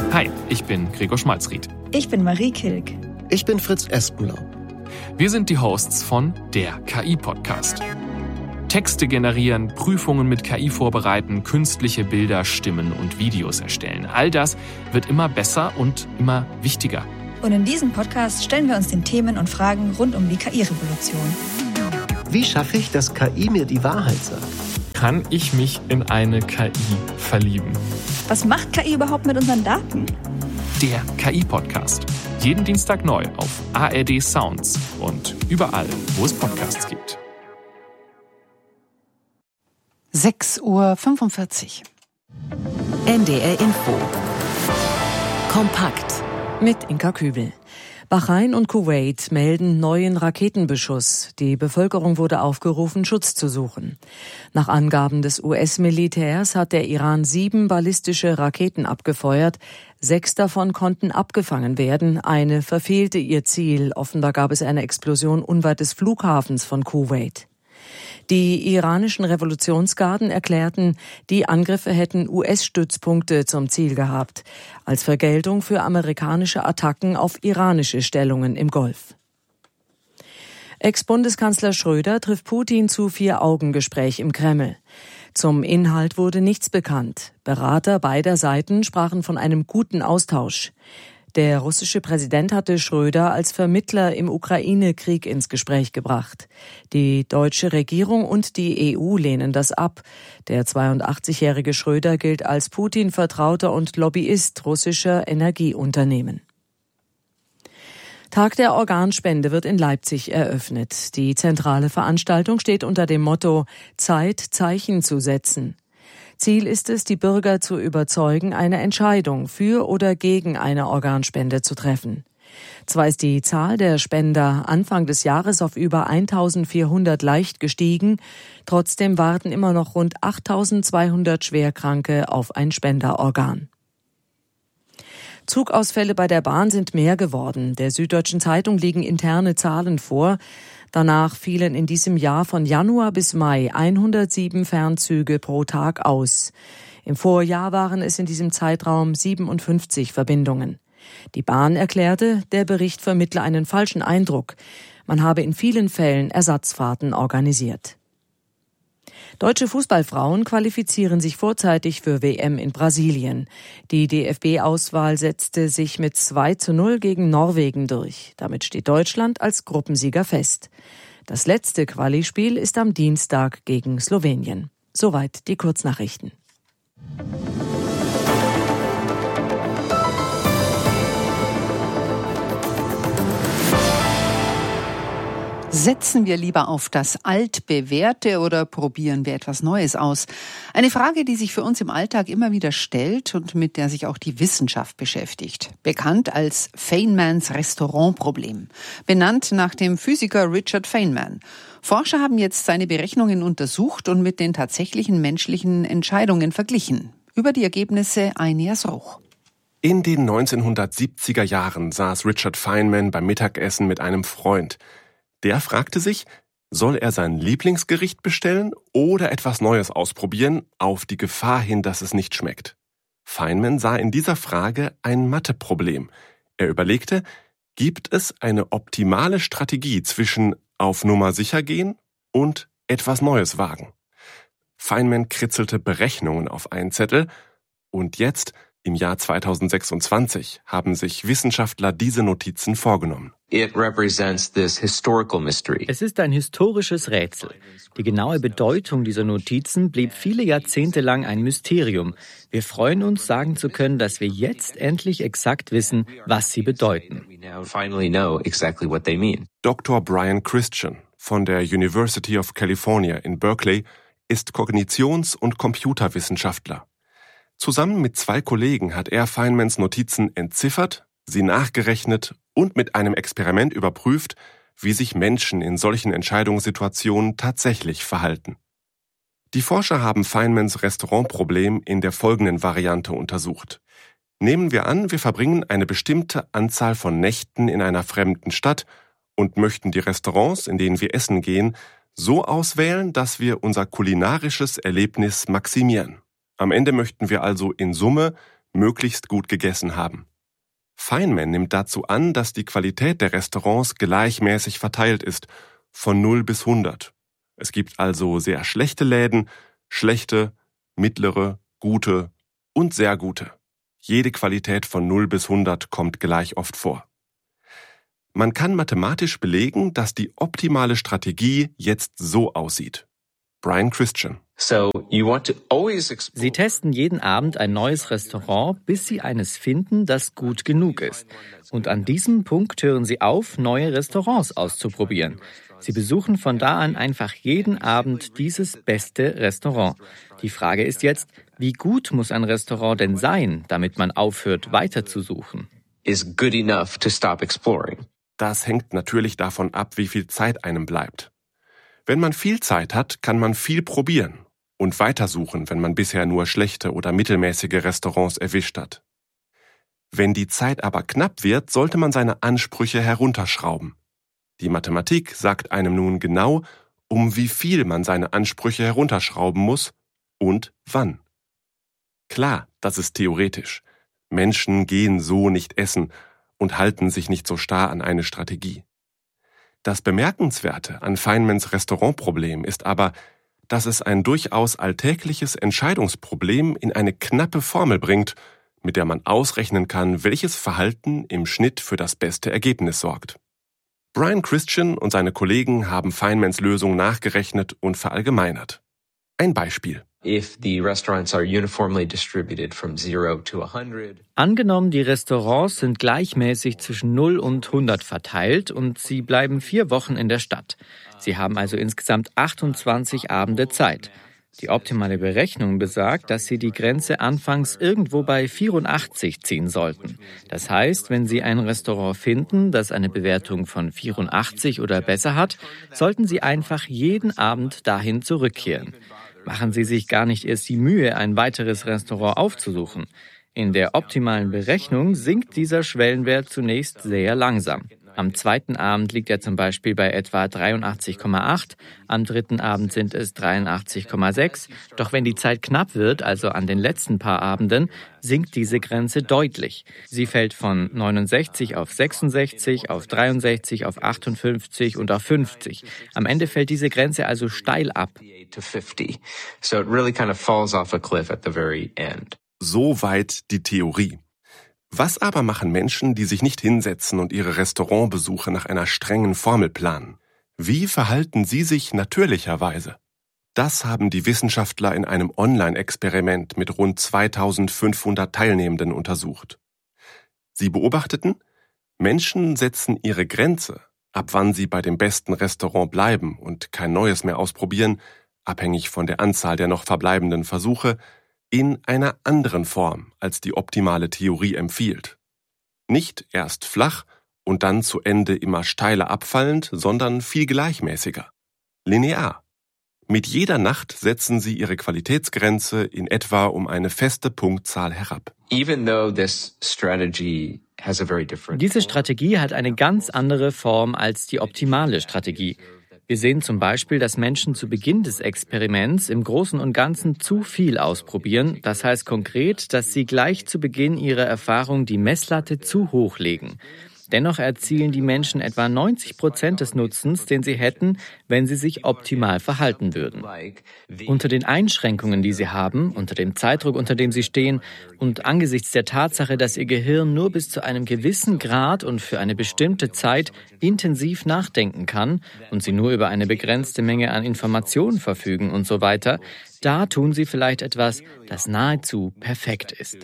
Hi, ich bin Gregor Schmalzried. Ich bin Marie Kilk. Ich bin Fritz Espenlaub. Wir sind die Hosts von der KI-Podcast. Texte generieren, Prüfungen mit KI vorbereiten, künstliche Bilder, Stimmen und Videos erstellen. All das wird immer besser und immer wichtiger. Und in diesem Podcast stellen wir uns den Themen und Fragen rund um die KI-Revolution. Wie schaffe ich, dass KI mir die Wahrheit sagt? Kann ich mich in eine KI verlieben? Was macht KI überhaupt mit unseren Daten? Der KI-Podcast. Jeden Dienstag neu auf ARD Sounds und überall, wo es Podcasts gibt. 6:45 Uhr. NDR Info. Kompakt. Mit Inka Kübel. Bahrain und Kuwait melden neuen Raketenbeschuss. Die Bevölkerung wurde aufgerufen, Schutz zu suchen. Nach Angaben des US-Militärs hat der Iran 7 ballistische Raketen abgefeuert. 6 davon konnten abgefangen werden. Eine verfehlte ihr Ziel. Offenbar gab es eine Explosion unweit des Flughafens von Kuwait. Die iranischen Revolutionsgarden erklärten, die Angriffe hätten US-Stützpunkte zum Ziel gehabt, als Vergeltung für amerikanische Attacken auf iranische Stellungen im Golf. Ex-Bundeskanzler Schröder trifft Putin zu 4-Augen-Gespräch im Kreml. Zum Inhalt wurde nichts bekannt. Berater beider Seiten sprachen von einem guten Austausch. Der russische Präsident hatte Schröder als Vermittler im Ukraine-Krieg ins Gespräch gebracht. Die deutsche Regierung und die EU lehnen das ab. Der 82-jährige Schröder gilt als Putin-Vertrauter und Lobbyist russischer Energieunternehmen. Tag der Organspende wird in Leipzig eröffnet. Die zentrale Veranstaltung steht unter dem Motto Zeit, Zeichen zu setzen. Ziel ist es, die Bürger zu überzeugen, eine Entscheidung für oder gegen eine Organspende zu treffen. Zwar ist die Zahl der Spender Anfang des Jahres auf über 1400 leicht gestiegen, trotzdem warten immer noch rund 8200 Schwerkranke auf ein Spenderorgan. Zugausfälle bei der Bahn sind mehr geworden. Der Süddeutschen Zeitung liegen interne Zahlen vor. Danach fielen in diesem Jahr von Januar bis Mai 107 Fernzüge pro Tag aus. Im Vorjahr waren es in diesem Zeitraum 57 Verbindungen. Die Bahn erklärte, der Bericht vermittle einen falschen Eindruck. Man habe in vielen Fällen Ersatzfahrten organisiert. Deutsche Fußballfrauen qualifizieren sich vorzeitig für WM in Brasilien. Die DFB-Auswahl setzte sich mit 2:0 gegen Norwegen durch. Damit steht Deutschland als Gruppensieger fest. Das letzte Quali-Spiel ist am Dienstag gegen Slowenien. Soweit die Kurznachrichten. Setzen wir lieber auf das Altbewährte oder probieren wir etwas Neues aus? Eine Frage, die sich für uns im Alltag immer wieder stellt und mit der sich auch die Wissenschaft beschäftigt. Bekannt als Feynmans Restaurantproblem. Benannt nach dem Physiker Richard Feynman. Forscher haben jetzt seine Berechnungen untersucht und mit den tatsächlichen menschlichen Entscheidungen verglichen. Über die Ergebnisse Einias Ruch. In den 1970er Jahren saß Richard Feynman beim Mittagessen mit einem Freund. Der fragte sich, soll er sein Lieblingsgericht bestellen oder etwas Neues ausprobieren, auf die Gefahr hin, dass es nicht schmeckt. Feynman sah in dieser Frage ein Matheproblem. Er überlegte, gibt es eine optimale Strategie zwischen auf Nummer sicher gehen und etwas Neues wagen? Feynman kritzelte Berechnungen auf einen Zettel und jetzt, im Jahr 2026, haben sich Wissenschaftler diese Notizen vorgenommen. Es ist ein historisches Rätsel. Die genaue Bedeutung dieser Notizen blieb viele Jahrzehnte lang ein Mysterium. Wir freuen uns, sagen zu können, dass wir jetzt endlich exakt wissen, was sie bedeuten. Dr. Brian Christian von der University of California in Berkeley ist Kognitions- und Computerwissenschaftler. Zusammen mit 2 Kollegen hat er Feynmans Notizen entziffert, sie nachgerechnet und mit einem Experiment überprüft, wie sich Menschen in solchen Entscheidungssituationen tatsächlich verhalten. Die Forscher haben Feynmans Restaurantproblem in der folgenden Variante untersucht. Nehmen wir an, wir verbringen eine bestimmte Anzahl von Nächten in einer fremden Stadt und möchten die Restaurants, in denen wir essen gehen, so auswählen, dass wir unser kulinarisches Erlebnis maximieren. Am Ende möchten wir also in Summe möglichst gut gegessen haben. Feynman nimmt dazu an, dass die Qualität der Restaurants gleichmäßig verteilt ist, von 0 bis 100. Es gibt also sehr schlechte Läden, schlechte, mittlere, gute und sehr gute. Jede Qualität von 0 bis 100 kommt gleich oft vor. Man kann mathematisch belegen, dass die optimale Strategie jetzt so aussieht. Brian Christian. Sie testen jeden Abend ein neues Restaurant, bis Sie eines finden, das gut genug ist. Und an diesem Punkt hören Sie auf, neue Restaurants auszuprobieren. Sie besuchen von da an einfach jeden Abend dieses beste Restaurant. Die Frage ist jetzt, wie gut muss ein Restaurant denn sein, damit man aufhört, weiterzusuchen? Das hängt natürlich davon ab, wie viel Zeit einem bleibt. Wenn man viel Zeit hat, kann man viel probieren und weitersuchen, wenn man bisher nur schlechte oder mittelmäßige Restaurants erwischt hat. Wenn die Zeit aber knapp wird, sollte man seine Ansprüche herunterschrauben. Die Mathematik sagt einem nun genau, um wie viel man seine Ansprüche herunterschrauben muss und wann. Klar, das ist theoretisch. Menschen gehen so nicht essen und halten sich nicht so starr an eine Strategie. Das Bemerkenswerte an Feynmans Restaurantproblem ist aber, dass es ein durchaus alltägliches Entscheidungsproblem in eine knappe Formel bringt, mit der man ausrechnen kann, welches Verhalten im Schnitt für das beste Ergebnis sorgt. Brian Christian und seine Kollegen haben Feynmans Lösung nachgerechnet und verallgemeinert. Ein Beispiel. Angenommen, die Restaurants sind gleichmäßig zwischen 0 und 100 verteilt und sie bleiben 4 Wochen in der Stadt. Sie haben also insgesamt 28 Abende Zeit. Die optimale Berechnung besagt, dass Sie die Grenze anfangs irgendwo bei 84 ziehen sollten. Das heißt, wenn Sie ein Restaurant finden, das eine Bewertung von 84 oder besser hat, sollten Sie einfach jeden Abend dahin zurückkehren. Machen Sie sich gar nicht erst die Mühe, ein weiteres Restaurant aufzusuchen. In der optimalen Berechnung sinkt dieser Schwellenwert zunächst sehr langsam. Am zweiten Abend liegt er zum Beispiel bei etwa 83,8, am dritten Abend sind es 83,6. Doch wenn die Zeit knapp wird, also an den letzten paar Abenden, sinkt diese Grenze deutlich. Sie fällt von 69 auf 66, auf 63, auf 58 und auf 50. Am Ende fällt diese Grenze also steil ab. Soweit die Theorie. Was aber machen Menschen, die sich nicht hinsetzen und ihre Restaurantbesuche nach einer strengen Formel planen? Wie verhalten sie sich natürlicherweise? Das haben die Wissenschaftler in einem Online-Experiment mit rund 2500 Teilnehmenden untersucht. Sie beobachteten, Menschen setzen ihre Grenze, ab wann sie bei dem besten Restaurant bleiben und kein neues mehr ausprobieren, abhängig von der Anzahl der noch verbleibenden Versuche, in einer anderen Form, als die optimale Theorie empfiehlt. Nicht erst flach und dann zu Ende immer steiler abfallend, sondern viel gleichmäßiger. Linear. Mit jeder Nacht setzen sie ihre Qualitätsgrenze in etwa um eine feste Punktzahl herab. Diese Strategie hat eine ganz andere Form als die optimale Strategie. Wir sehen zum Beispiel, dass Menschen zu Beginn des Experiments im Großen und Ganzen zu viel ausprobieren. Das heißt konkret, dass sie gleich zu Beginn ihrer Erfahrung die Messlatte zu hoch legen. Dennoch erzielen die Menschen etwa 90% des Nutzens, den sie hätten, wenn sie sich optimal verhalten würden. Unter den Einschränkungen, die sie haben, unter dem Zeitdruck, unter dem sie stehen und angesichts der Tatsache, dass ihr Gehirn nur bis zu einem gewissen Grad und für eine bestimmte Zeit intensiv nachdenken kann und sie nur über eine begrenzte Menge an Informationen verfügen und so weiter, da tun sie vielleicht etwas, das nahezu perfekt ist.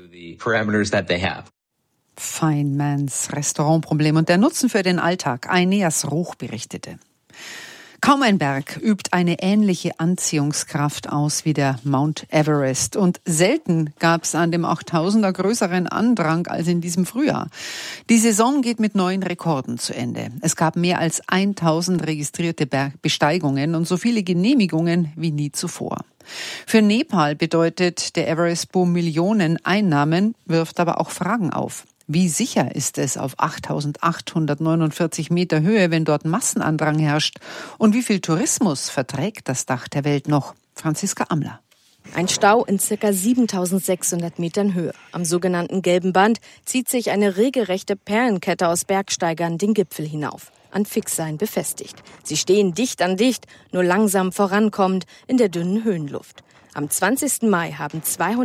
Feynmans Restaurantproblem und der Nutzen für den Alltag. Aeneas Roch berichtete. Kaum ein Berg übt eine ähnliche Anziehungskraft aus wie der Mount Everest. Und selten gab es an dem 8000er größeren Andrang als in diesem Frühjahr. Die Saison geht mit neuen Rekorden zu Ende. Es gab mehr als 1000 registrierte Besteigungen und so viele Genehmigungen wie nie zuvor. Für Nepal bedeutet der Everest-Boom Millionen Einnahmen, wirft aber auch Fragen auf. Wie sicher ist es auf 8.849 Meter Höhe, wenn dort Massenandrang herrscht? Und wie viel Tourismus verträgt das Dach der Welt noch? Franziska Amler. Ein Stau in ca. 7.600 Metern Höhe. Am sogenannten Gelben Band zieht sich eine regelrechte Perlenkette aus Bergsteigern den Gipfel hinauf, an Fixseilen befestigt. Sie stehen dicht an dicht, nur langsam vorankommend in der dünnen Höhenluft. Am 20. Mai haben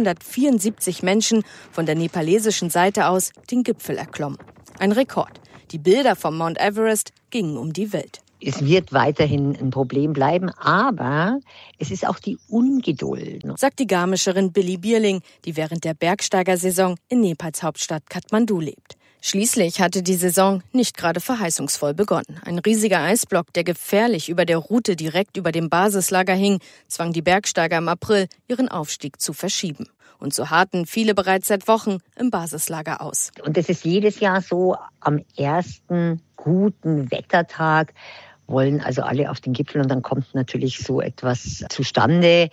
274 Menschen von der nepalesischen Seite aus den Gipfel erklommen. Ein Rekord. Die Bilder vom Mount Everest gingen um die Welt. Es wird weiterhin ein Problem bleiben, aber es ist auch die Ungeduld, sagt die Garmischerin Billy Bierling, die während der Bergsteigersaison in Nepals Hauptstadt Kathmandu lebt. Schließlich hatte die Saison nicht gerade verheißungsvoll begonnen. Ein riesiger Eisblock, der gefährlich über der Route direkt über dem Basislager hing, zwang die Bergsteiger im April, ihren Aufstieg zu verschieben. Und so harrten viele bereits seit Wochen im Basislager aus. Und das ist jedes Jahr so, am ersten guten Wettertag wollen also alle auf den Gipfel und dann kommt natürlich so etwas zustande.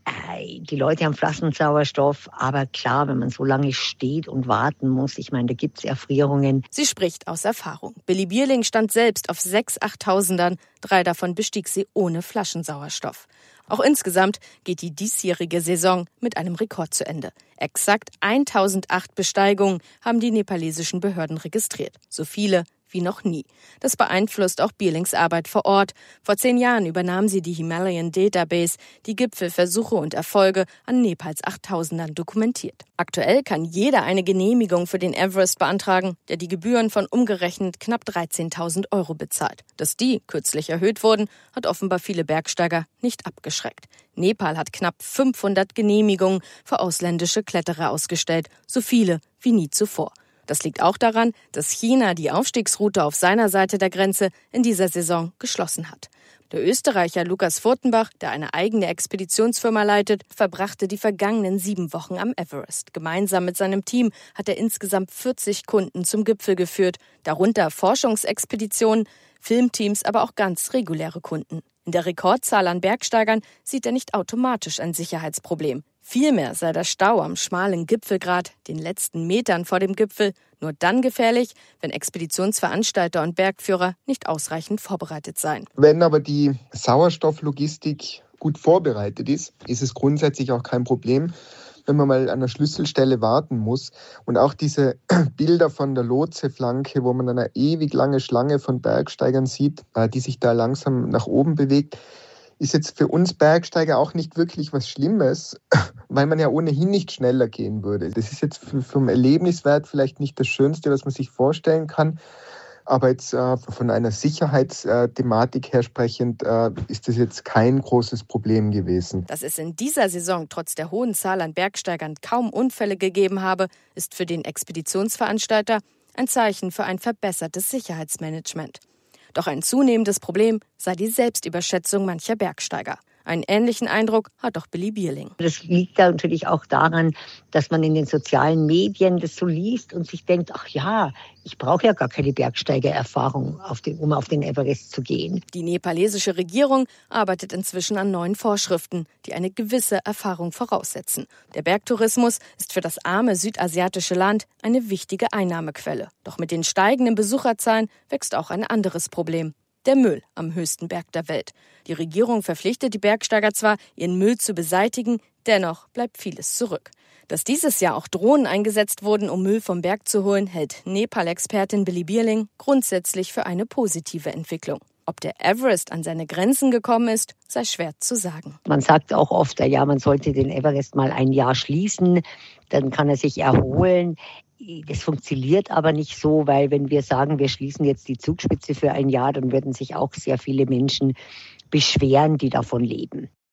Die Leute haben Flaschensauerstoff, aber klar, wenn man so lange steht und warten muss, ich meine, da gibt es Erfrierungen. Sie spricht aus Erfahrung. Billy Bierling stand selbst auf 6 8000ern, 3 davon bestieg sie ohne Flaschensauerstoff. Auch insgesamt geht die diesjährige Saison mit einem Rekord zu Ende. Exakt 1008 Besteigungen haben die nepalesischen Behörden registriert. So viele wie noch nie. Das beeinflusst auch Bierlings Arbeit vor Ort. Vor 10 Jahren übernahm sie die Himalayan Database, die Gipfelversuche und Erfolge an Nepals 8000ern dokumentiert. Aktuell kann jeder eine Genehmigung für den Everest beantragen, der die Gebühren von umgerechnet knapp 13.000 € bezahlt. Dass die kürzlich erhöht wurden, hat offenbar viele Bergsteiger nicht abgeschreckt. Nepal hat knapp 500 Genehmigungen für ausländische Kletterer ausgestellt, so viele wie nie zuvor. Das liegt auch daran, dass China die Aufstiegsroute auf seiner Seite der Grenze in dieser Saison geschlossen hat. Der Österreicher Lukas Furtenbach, der eine eigene Expeditionsfirma leitet, verbrachte die vergangenen 7 Wochen am Everest. Gemeinsam mit seinem Team hat er insgesamt 40 Kunden zum Gipfel geführt, darunter Forschungsexpeditionen, Filmteams, aber auch ganz reguläre Kunden. In der Rekordzahl an Bergsteigern sieht er nicht automatisch ein Sicherheitsproblem. Vielmehr sei der Stau am schmalen Gipfelgrat, den letzten Metern vor dem Gipfel, nur dann gefährlich, wenn Expeditionsveranstalter und Bergführer nicht ausreichend vorbereitet seien. Wenn aber die Sauerstofflogistik gut vorbereitet ist, ist es grundsätzlich auch kein Problem, wenn man mal an einer Schlüsselstelle warten muss. Und auch diese Bilder von der Lotseflanke, wo man eine ewig lange Schlange von Bergsteigern sieht, die sich da langsam nach oben bewegt, ist jetzt für uns Bergsteiger auch nicht wirklich was Schlimmes, weil man ja ohnehin nicht schneller gehen würde. Das ist jetzt vom Erlebniswert vielleicht nicht das Schönste, was man sich vorstellen kann. Aber jetzt von einer Sicherheitsthematik her sprechend ist das jetzt kein großes Problem gewesen. Dass es in dieser Saison trotz der hohen Zahl an Bergsteigern kaum Unfälle gegeben habe, ist für den Expeditionsveranstalter ein Zeichen für ein verbessertes Sicherheitsmanagement. Doch ein zunehmendes Problem sei die Selbstüberschätzung mancher Bergsteiger. Einen ähnlichen Eindruck hat auch Billy Bierling. Das liegt da natürlich auch daran, dass man in den sozialen Medien das so liest und sich denkt, ach ja, ich brauche ja gar keine Bergsteigererfahrung, um auf den Everest zu gehen. Die nepalesische Regierung arbeitet inzwischen an neuen Vorschriften, die eine gewisse Erfahrung voraussetzen. Der Bergtourismus ist für das arme südasiatische Land eine wichtige Einnahmequelle. Doch mit den steigenden Besucherzahlen wächst auch ein anderes Problem. Der Müll am höchsten Berg der Welt. Die Regierung verpflichtet die Bergsteiger zwar, ihren Müll zu beseitigen, dennoch bleibt vieles zurück. Dass dieses Jahr auch Drohnen eingesetzt wurden, um Müll vom Berg zu holen, hält Nepal-Expertin Billy Bierling grundsätzlich für eine positive Entwicklung. Ob der Everest an seine Grenzen gekommen ist, sei schwer zu sagen. Man sagt auch oft, ja, man sollte den Everest mal ein Jahr schließen, dann kann er sich erholen. Das funktioniert aber nicht so, weil wenn wir sagen, wir schließen jetzt die Zugspitze für ein Jahr, dann würden sich auch sehr viele Menschen beschweren, die davon leben.